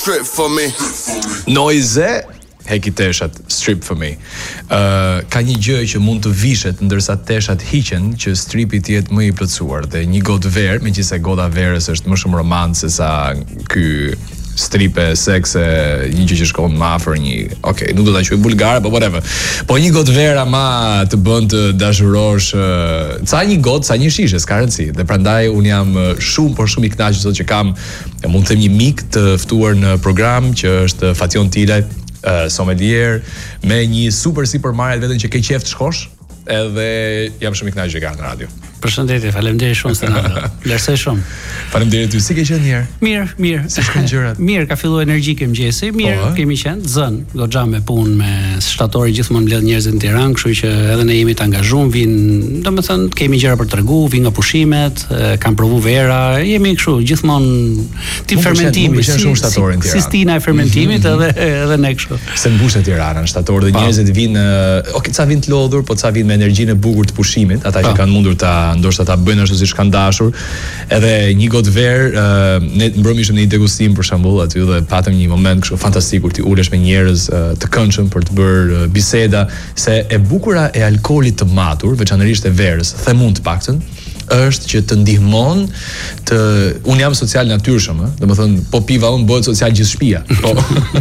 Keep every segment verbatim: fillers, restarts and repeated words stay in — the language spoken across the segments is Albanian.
strip for me. Noize heki teshat, strip for me. Uh, ka një gjë që mund të vishet ndërsa teshat hiqen që stripi të jetë më i plotësuar dhe një gotë verë, megjithëse gota verës është më shumë romancë se sa ky stripe, sekse, një gjë që shkon më afër një, okay, nuk do ta quaj bulgare, but whatever. Po një gotë verë ama të bën të dashurosh, uh, ca një gotë, ca një shishe, s'ka rëndësi. Dhe prandaj un jam shumë por shumë i kënaqur sot që kam, mund të them, një mik të ftuar në program që është Fation Tilaj, uh, sommelier, me një super sipërmarrje vetëm që ke qef të shkosh, edhe jam shumë i kënaqur që ka në radio. Përshëndetje, faleminderit shumë Stenado. Vlerësoj shumë. Faleminderit ty. Si ke qenë një herë? Mirë, mirë. Si shkojnë gjërat? Mirë, ka filluar energjike mëngjesi. Mirë, oh, kemi qenë zën, goxha me punë, me shtatori gjithmonë mbledh njerëzit në Tiranë, kështu që edhe ne jemi të angazhuar, vin, domethënë kemi gjëra për t'regu, vin nga pushimet, kanë provu vera, jemi kështu gjithmonë tip fermentimi, si, shumë shtatorin si, si stina e fermentimit mm-hmm. edhe edhe ne kështu. Se mbushet Tirana në shtator dhe njerëzit vinë, okay, ca vinë të lodhur, po ca vinë me energjinë e bukur të pushimit, ata që kanë mundur ta ndoshta ta bëjnë ashtu siç kanë dashur. Edhe një gotë verë, uh, ne mbrëm ishim në një degustim për shembull aty dhe patëm një moment kështu fantastik kur ti ulesh me njerëz uh, të këndshëm për të bërë uh, biseda, se e bukura e alkoolit të matur, veçanërisht e verës, them unë të paktën, është që të ndihmon të un jam social natyrshëm, ëh, domethënë po piva un bëhet social gjithë shtëpia. Po.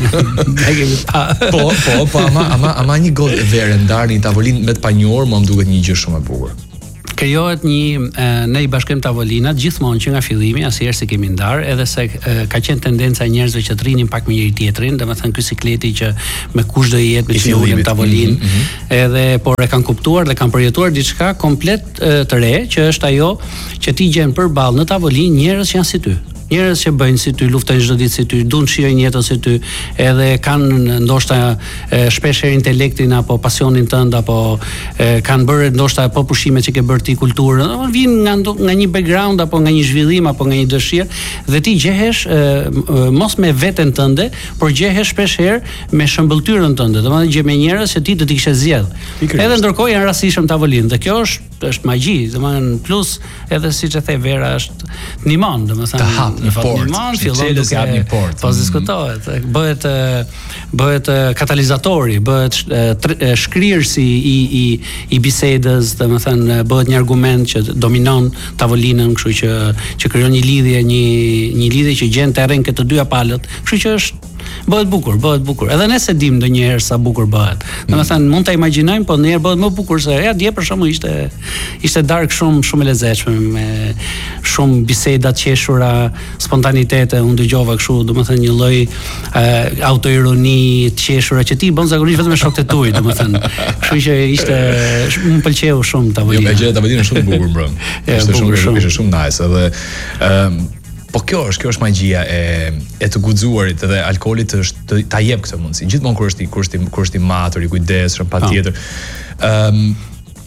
po, po, po ama ama ama një gotë verë ndarë në një tavolinë me të panjohur, më duket një gjë shumë e bukur. Krijohet një ne i bashkim tavolinat gjithmonë që nga fillimi, asnjëherë se kemi ndar, edhe se e, ka qenë tendenca e njerëzve që të rrinin pak me njëri tjetrin, domethënë ky sikleti që me kush do jetë me që ulën tavolinë, mm -hmm. edhe por e kanë kuptuar dhe kanë përjetuar diçka komplet e, të re, që është ajo që ti gjen përballë në tavolinë njerëz që janë si ty. Njerëz që bëjnë si ty, luftojnë çdo ditë si ty, duan të shijojnë jetën si ty, edhe kanë ndoshta shpesh herë intelektin apo pasionin tënd, apo e, kanë bërë ndoshta po pushimet që ke bërë ti, kulturën, vijnë nga nga një background apo nga një zhvillim apo nga një dëshirë, dhe ti gjehesh e, mos me veten tënde, por gjehesh shpesh herë me shëmbëltyrën tënde, domethënë gje me njerëz që ti do t'i kishe zgjedh. Edhe ndërkohë janë rastishëm tavolinë, dhe kjo është është magji, domethënë plus edhe siç e the Vera është ndihmon, domethënë në port, fillon duke hap një port. Po diskutohet, bëhet bëhet katalizatori, bëhet shkrirësi i i i bisedës, domethënë bëhet një argument që dominon tavolinën, kështu që që krijon një lidhje, një një lidhje që gjen terren këtë dy palët, kështu që është bëhet bukur, bëhet bukur. Edhe ne se dim ndonjëherë sa bukur bëhet. Domethënë mund ta imagjinojmë, po ndonjëherë bëhet më bukur se ja dje për shembull ishte ishte darkë shumë shumë e lezetshme, me shumë biseda të qeshura, spontanitete, unë dëgjova kështu, domethënë një lloj uh, autoironi të qeshura që ti bën zakonisht vetëm me shokët e tuaj, domethënë. Kështu që ishte më pëlqeu shumë tavolina. Jo, me gjëra tavolina shumë bukur mbrëm. Ishte shumë ishte shumë nice, edhe ëm um, po kjo është, kjo është magjia e e të guxuarit dhe alkoolit, është të, ta jep këtë mundësi. Gjithmonë kur është i kur është i kur është i matur, i kujdesshëm, patjetër. Ëm um,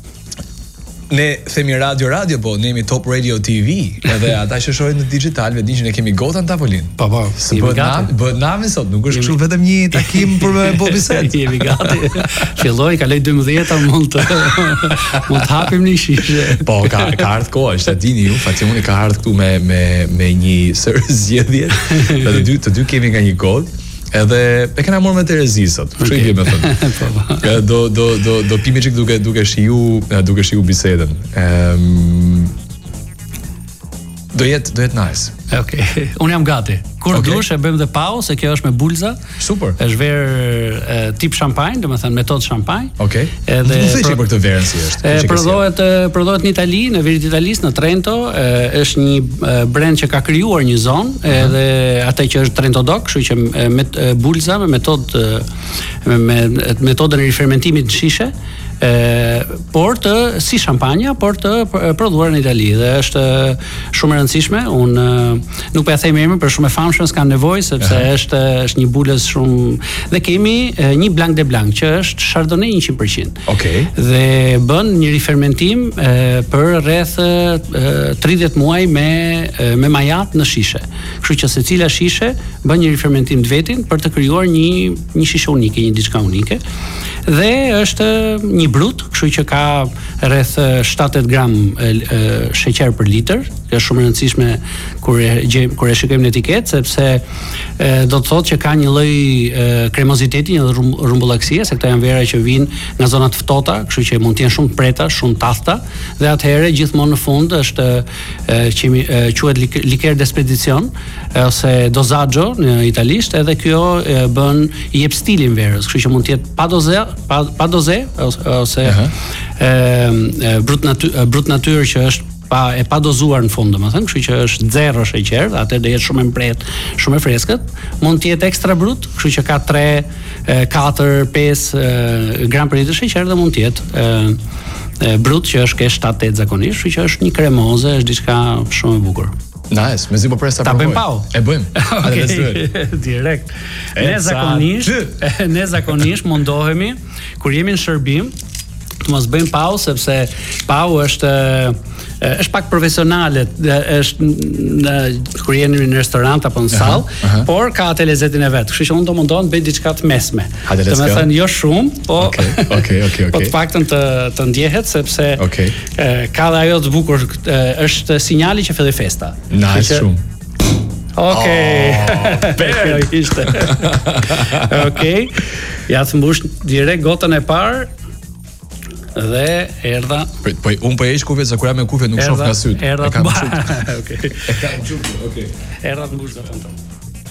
ne themi radio radio, po ne jemi Top Radio T V, edhe ata që shohin në digital vetë që ne kemi gota në tavolinë. Po po, se bëhet namë, bëhet namë sot, nuk është kështu vetëm një takim për me bë bisedë. Jemi gati. Filloi, kaloi dymbëdhjetë, mund të mund të hapim një shishe. Po ka ka ardhur koha, është dini ju, Fatimoni ka ardhur këtu me me me një sër zgjedhje. Dhe të dy të dy kemi nga një kod. Edhe e kena marrë me Terezi sot. Kështu i kemi thënë. Do do do do pimi çik duke duke shiu, duke shiu bisedën. Ëm um, do jetë do jetë nice. Okej. Okay. Unë jam gati. Kur okay. dush e bëjmë dhe pauzë, se kjo është me bulza. Super. Është verë tip champagne, domethënë metodë champagne. Okej. Okay. Edhe nuk thëshë për këtë verën si është. Prodhohet prodhohet në Itali, në Veritë Italisë, në Trento, e, është një brand që ka krijuar një zonë, uh-huh. edhe atë që është Trento Doc, kështu që me bulza me metodë me, me metodën e rifermentimit në shishe. E, por të si shampanja, por të prodhuar në Itali, dhe është shumë e rëndësishme. Unë nuk po ja them emrin, për shumë e famshëm, s'kam nevojë, sepse uh-huh. është është një bulës shumë, dhe kemi e, një Blanc de Blanc që është Chardonnay njëqind përqind. Okej. Okay. Dhe bën një rifermentim e, për rreth tridhjetë muaj me me majat në shishe. Kështu që secila shishe bën një rifermentim të vetin për të krijuar një një shishe unike, një diçka unike. Dhe është një brut, kështu që ka rreth shtatëdhjetë gram e, e, sheqer për litër, Kjo është shumë e rëndësishme kur e gjejmë kur e shikojmë në etiketë, sepse e, do të thotë që ka një lloj kremoziteti, një rum, rumbullaksie, se këto janë vera që vijnë nga zona të ftohta, kështu që mund të jenë shumë të preta, shumë të thata, dhe atëherë gjithmonë në fund është e, që e, quhet lik, liker d'espedicion ose dosaggio në italisht, edhe kjo e, bën i jep stilin verës, kështu që mund të jetë pa doze, pa, pa doze ose, ose uh-huh. e, e, brut natyrë brut natyrë që është pa e pa dozuar në fund, domethënë, kështu që është zero sheqer, atë do jetë shumë e mbret, shumë e freskët. Mund të jetë ekstra brut, kështu që ka tre, katër, pesë gram për litër sheqer, dhe mund të jetë e, e, brut që është ke shtat tetë zakonisht, kështu që është një kremoze, është diçka shumë e bukur. Nice, mezi po presa ta bëjmë pau. E bëjmë. Okej, direkt. Ne zakonisht, ne zakonisht mundohemi kur jemi në shërbim të mos bëjmë pau, sepse pau është është pak profesionale, është në kur jeni në restorant apo në sallë, uh-huh, uh-huh. por ka atë lezetin e vet. Kështu që unë do mundohem të bëj diçka të mesme. Domethënë jo shumë, po okay, okay, okay, okay. po të paktën të të ndjehet, sepse okay. e, ka dhe ajo të bukur, e, është sinjali që filloi festa. Nice, shumë. Okej. Kjo ishte. Okej. Ja të mbush direkt gotën e parë. Dhe erdha. Po po un po e heq kufjet, se kur jam me kufjet nuk shoh nga syt. Erdha. E kam shumë. Okej. E kam shumë. Okej. Erdha të mbush zotën tonë.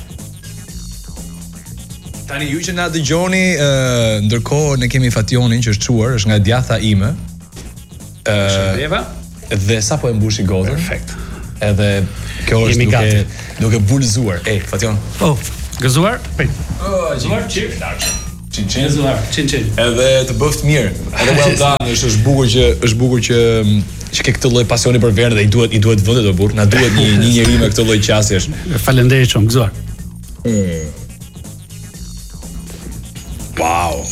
Tani ju që na dëgjoni, uh, ndërkohë ne kemi Fationin që është çuar, është nga djatha ime. Ë uh, dhe sapo e mbushi gotën. Perfekt. Edhe kjo është duke duke bulzuar. Ej, Fation. Oh, gëzuar? Prit. Oh, gëzuar çik larg. Cin cin gëzuar, cin cin. Edhe të bëft mirë. Edhe well done, është është bukur që është bukur që që ke këtë lloj pasioni për verë, dhe i duhet i duhet vendet o burr. Na duhet një një njerëz me këtë lloj qasjesh. Faleminderit shumë, gëzuar. Mm. Wow.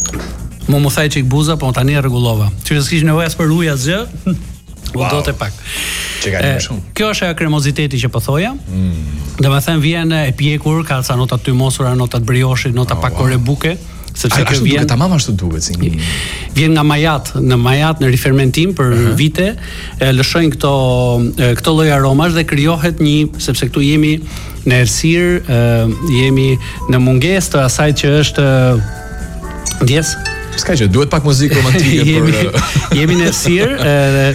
Mo më thaj çik buza, po tani e rregullova. Që s'kish nevojë as për ujë asgjë. U wow. do të pak. Që ka më shumë. Kjo është ajo kremoziteti që po thoja. Mm. Domethënë vjen e pjekur, ka ca nota të mosura, nota të brioshit, nota oh, pak wow. korebuke, sepse kjo vjen tamam ashtu duket si një vjen nga majat, në majat në rifermentim për uh-huh. vite, e, lëshojnë këto këto lloj aromash dhe krijohet një, sepse këtu jemi në errësirë, jemi në mungesë të asaj që është ndjes. S'ka që duhet pak muzikë romantike jemi, për jemi në errësirë, ë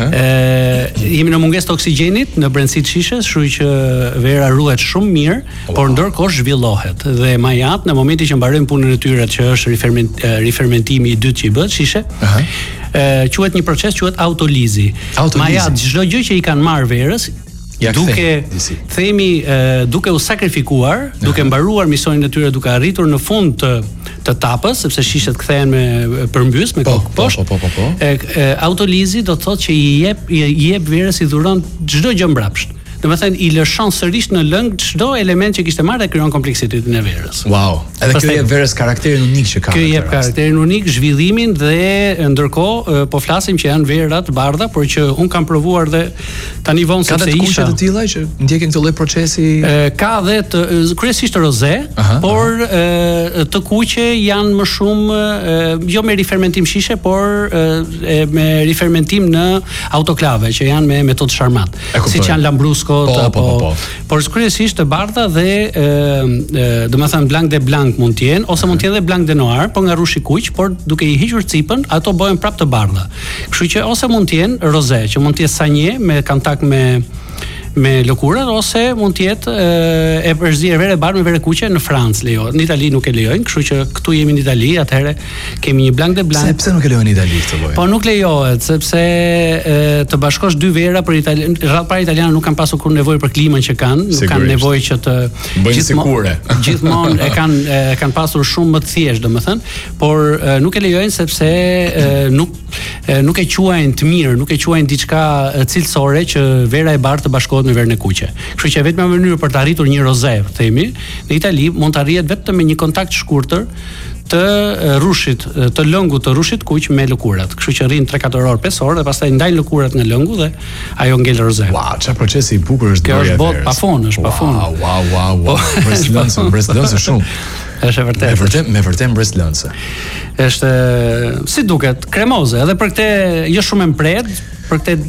uh-huh. jemi në mungesë të oksigjenit në brendësi të shishes, kështu që vera ruhet shumë mirë, wow. por ndërkohë zhvillohet. Dhe majat në momentin që mbarojnë punën e tyre, që është riferment, rifermentimi i dytë që i bëhet shishe, uh-huh. quhet një proces quhet autolizi. autolizi. Majat çdo gjë që i kanë marrë verës, ja duke themi uh, duke u sakrifikuar, uh-huh. duke mbaruar misionin e tyre, duke arritur në fund të të tapës, sepse shishet kthehen me përmbys, me kokë poshtë. Po, po, po, po. E, e, autolizi do të thotë që i jep i, i jep verës, i dhuron çdo gjë mbrapsht. Domethënë i lëshon sërish në lëng çdo element që kishte marrë dhe krijon kompleksitetin e verës. Wow. Edhe kjo jep verës karakterin unik që ka. Kjo jep karakterin unik, zhvillimin, dhe ndërkohë po flasim që janë vera të bardha, por që un kam provuar dhe tani vonë sepse isha. Ka kuqe të tilla që ndjekin këtë lloj procesi? E, ka dhe të, kryesisht roze, aha, por aha. E, të kuqe janë më shumë e, jo me rifermentim shishe, por e, me rifermentim në autoklave, që janë me metodë Charmat. Siç janë Lambrusco, po, po, po, po. por kryesisht të bardha dhe domethënë blanc de blanc mund të jenë, ose mund të jenë dhe blanc de noir, po nga rushi kuq, por duke i hequr cipën, ato bëhen prapë të bardha. Kështu që ose mund të jenë roze, që mund të jetë sanje me kantak me me lëkurë, ose mund të jetë e përzierë verë bardhë me verë kuqe në Francë lejo. Në Itali nuk e lejojnë, kështu që këtu jemi në Itali, atëherë kemi një blanc de blanc. Sepse nuk e lejojnë në Itali këtë lloj? Po nuk lejohet, sepse e, të bashkosh dy vera për italian, rrallë para italianë nuk kanë pasur kur nevojë për klimën që kanë, nuk kanë nevojë që të bëjnë sigure. Gjithmonë e kanë e, kanë pasur shumë më të thjeshtë, domethënë, por e, nuk e lejojnë sepse e, nuk e, nuk e quajnë të mirë, nuk e quajnë diçka cilësore që vera e bardhë të bashkohet me verën e kuqe. Kështu që vetëm në mënyrë për të arritur një roze, themi, në Itali mund të arrihet vetëm me një kontakt shkurtër të rushit, të lëngut të rushit kuq me lëkurat. Kështu që rrin tre katër orë, pesë orë, dhe pastaj ndajnë lëkurat nga lëngu dhe ajo ngel roze. Wow, çfarë procesi i bukur është kjo bërja është botë pafon, është pafon. Wow, wow, wow, wow. Breslënse, breslënse shumë. Është e vërtetë. Me vërtet, me vërtet breslënse. Është si duket, kremoze, edhe për këtë jo shumë e mpred, për këtë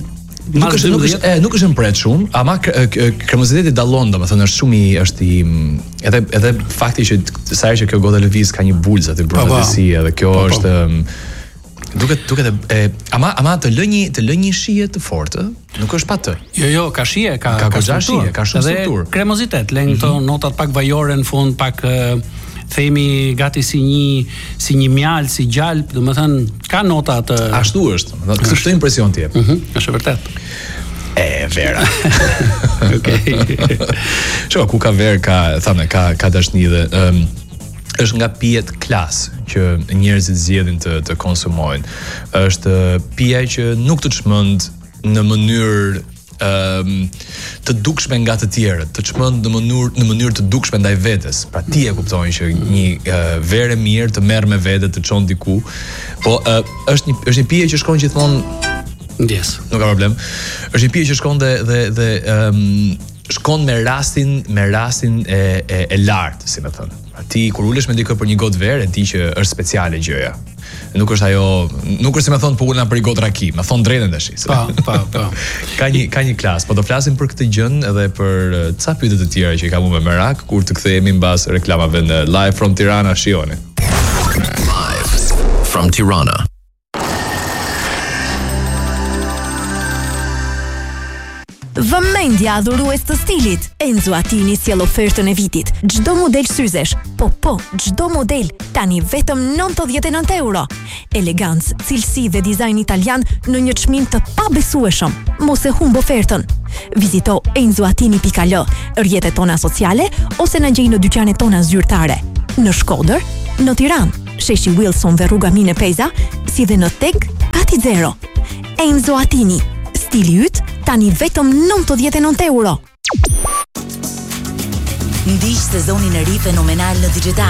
Nuk është nuk është e nuk është mpret shumë, ama kremoziteti dallon, domethënë është shumë i është i edhe edhe fakti që sa herë që kjo gotë lëviz ka një bulzë aty brenda të si, edhe kjo është duket duket e ama ama të lë një të lë një shije të fortë, nuk është pa të. Jo, jo, ka shije, ka ka goxha shije, ka shumë strukturë. Edhe kremozitet, lën këto notat pak vajore në fund, pak themi gati si një si një mjalë, si gjalp, domethënë ka nota të ashtu është, domethënë këtë impresion ti jep. Mhm, është vërtet. E vera. Okej. Shoh ku ka ver ka thamë ka ka dashni dhe um, është nga pijet klas që njerëzit zgjedhin të të konsumojnë. Është pija që nuk të çmend në mënyrë Um, të dukshme nga të tjerët, të çmend në mënyrë në mënyrë të dukshme ndaj vetes. Pra ti e kupton që një uh, verë mirë të merr me vete të çon diku, po uh, është një është një pije që shkon gjithmonë ndjes. Nuk ka problem. Është një pije që shkon dhe dhe dhe um, shkon me rastin me rastin e e, e lartë, si më thon. Pra ti kur ulesh me dikë për një gotë verë, e di që është speciale gjëja. Nuk është ajo, nuk është si më thon po ulna për një gotë raki, më thon drejtën tash. Po, po, po. Ka një ka një klas, po do flasim për këtë gjën edhe për ca pyetje të tjera që i kam unë me merak kur të kthehemi mbas reklamave në Live from Tirana, shihoni. Live from Tirana. Vëmendja adhurues të stilit. Enzo Attini sjell ofertën e vitit. Çdo model syzesh, po po, çdo model tani vetëm nëntëdhjetë e nëntë euro. Elegancë, cilësi dhe dizajn italian në një çmim të pabesueshëm. Mos e humb ofertën. Vizito enzo attini pikë al, rrjetet tona sociale ose na gjej në dyqanet tona zyrtare. Në Shkodër, në Tiranë, sheshi Wilson dhe rruga Mine Peza, si dhe në Teg, Ati Zero. Enzo Attini. Stili yt tani vetëm nëntëdhjetë e nëntë euro. Ndiq sezonin e ri fenomenal në Digital.